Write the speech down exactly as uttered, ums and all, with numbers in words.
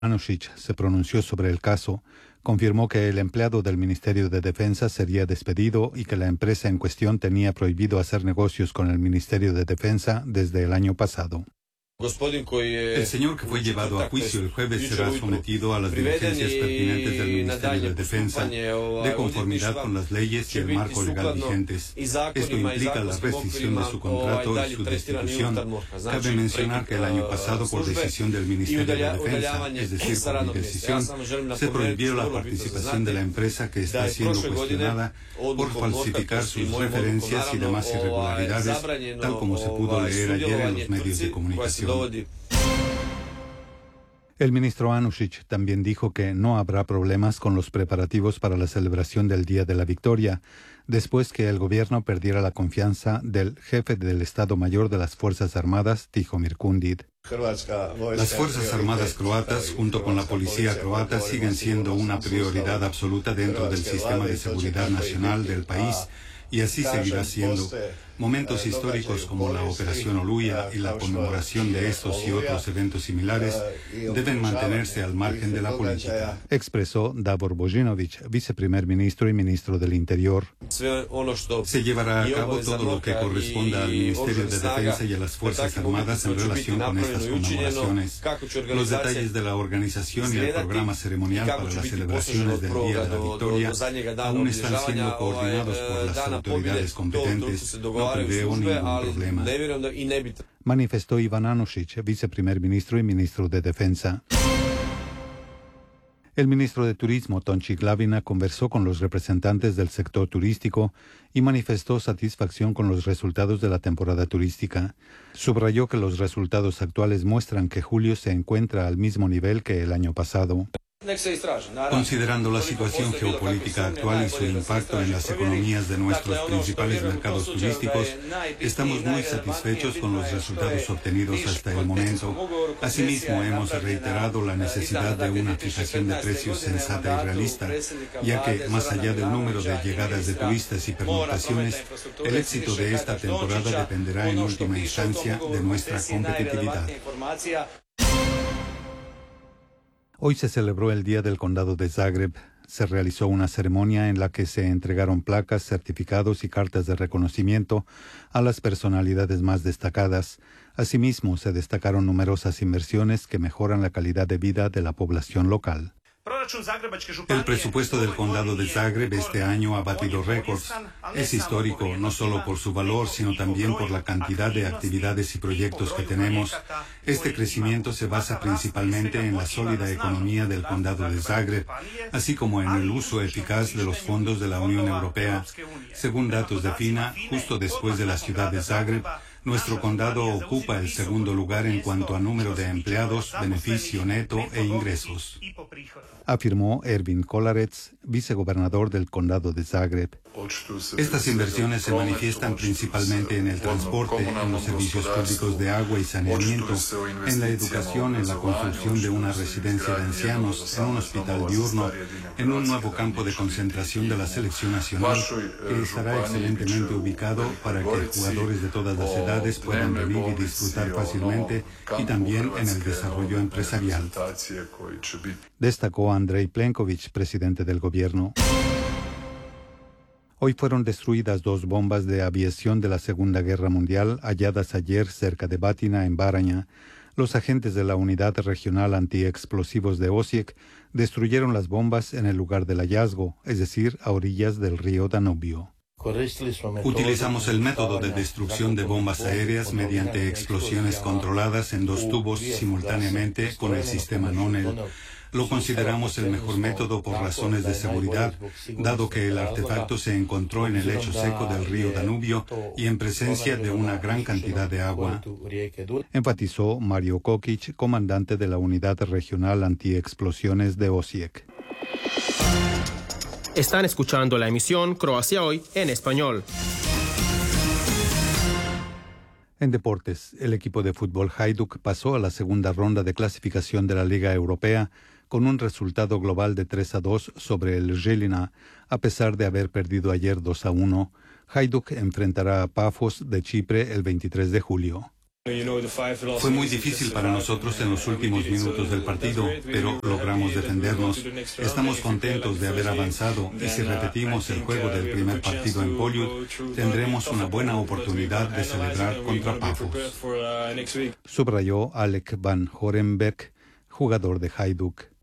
Anušić se pronunció sobre el caso, confirmó que el empleado del Ministerio de Defensa sería despedido y que la empresa en cuestión tenía prohibido hacer negocios con el Ministerio de Defensa desde el año pasado. El señor que fue llevado a juicio el jueves será sometido a las diligencias pertinentes del Ministerio de Defensa, de conformidad con las leyes y el marco legal vigentes. Esto implica la rescisión de su contrato y su destitución. Cabe mencionar que el año pasado, por decisión del Ministerio de Defensa, es decir, por mi decisión, se prohibió la participación de la empresa que está siendo cuestionada por falsificar sus referencias y demás irregularidades, tal como se pudo leer ayer en los medios de comunicación. El ministro Anušić también dijo que no habrá problemas con los preparativos para la celebración del Día de la Victoria, después que el gobierno perdiera la confianza del jefe del Estado Mayor de las Fuerzas Armadas, Tihomir Kundid. Las Fuerzas Armadas croatas, junto con la policía croata, siguen siendo una prioridad absoluta dentro del sistema de seguridad nacional del país, y así seguirá siendo. Momentos históricos como la Operación Oluja y la conmemoración de estos y otros eventos similares deben mantenerse al margen de la política, expresó Davor Božinović, viceprimer ministro y ministro del Interior. Se llevará a cabo todo lo que corresponda al Ministerio de Defensa y a las Fuerzas Armadas en relación con estas conmemoraciones. Los detalles de la organización y el programa ceremonial para las celebraciones del Día de la Victoria aún están siendo coordinados por las autoridades competentes. No preveo ningún problema. Manifestó Ivan Anušić, viceprimer ministro y ministro de Defensa. El ministro de Turismo, Tonči Glavina, conversó con los representantes del sector turístico y manifestó satisfacción con los resultados de la temporada turística. Subrayó que los resultados actuales muestran que julio se encuentra al mismo nivel que el año pasado. Considerando la situación geopolítica actual y su impacto en las economías de nuestros principales mercados turísticos, estamos muy satisfechos con los resultados obtenidos hasta el momento. Asimismo, hemos reiterado la necesidad de una fijación de precios sensata y realista, ya que, más allá del número de llegadas de turistas y pernoctaciones, el éxito de esta temporada dependerá en última instancia de nuestra competitividad. Hoy se celebró el Día del Condado de Zagreb. Se realizó una ceremonia en la que se entregaron placas, certificados y cartas de reconocimiento a las personalidades más destacadas. Asimismo, se destacaron numerosas inversiones que mejoran la calidad de vida de la población local. El presupuesto del condado de Zagreb este año ha batido récords. Es histórico no solo por su valor, sino también por la cantidad de actividades y proyectos que tenemos. Este crecimiento se basa principalmente en la sólida economía del condado de Zagreb, así como en el uso eficaz de los fondos de la Unión Europea. Según datos de FINA, justo después de la ciudad de Zagreb, nuestro condado ocupa el segundo lugar en cuanto a número de empleados, beneficio neto e ingresos, afirmó Ervin Kolarec, vicegobernador del condado de Zagreb. Estas inversiones se manifiestan principalmente en el transporte, en los servicios públicos de agua y saneamiento, en la educación, en la construcción de una residencia de ancianos, en un hospital diurno, en un nuevo campo de concentración de la selección nacional, que estará excelentemente ubicado para que jugadores de todas las edades puedan venir y disfrutar fácilmente, y también en el desarrollo empresarial, destacó Andrei Plenković, presidente del gobierno. Hoy fueron destruidas dos bombas de aviación de la Segunda Guerra Mundial halladas ayer cerca de Batina, en Baranja. Los agentes de la Unidad Regional Antiexplosivos de Osijek destruyeron las bombas en el lugar del hallazgo, es decir, a orillas del río Danubio. Utilizamos el método de destrucción de bombas aéreas mediante explosiones controladas en dos tubos simultáneamente con el sistema NONEL. Lo consideramos el mejor método por razones de seguridad, dado que el artefacto se encontró en el lecho seco del río Danubio y en presencia de una gran cantidad de agua, enfatizó Mario Kokic, comandante de la Unidad Regional Antiexplosiones de Osijek. Están escuchando la emisión Croacia Hoy en español. En deportes, el equipo de fútbol Hajduk pasó a la segunda ronda de clasificación de la Liga Europea con un resultado global de tres a dos sobre el Žilina, a pesar de haber perdido ayer dos a uno. Hajduk enfrentará a Pafos de Chipre el veintitrés de julio. Fue muy difícil para nosotros en los últimos minutos del partido, pero logramos defendernos. Estamos contentos de haber avanzado y si repetimos el juego del primer partido en Pollud, tendremos una buena oportunidad de celebrar contra Pafos. Subrayó Alec van Horenbeek, jugador de Hajduk.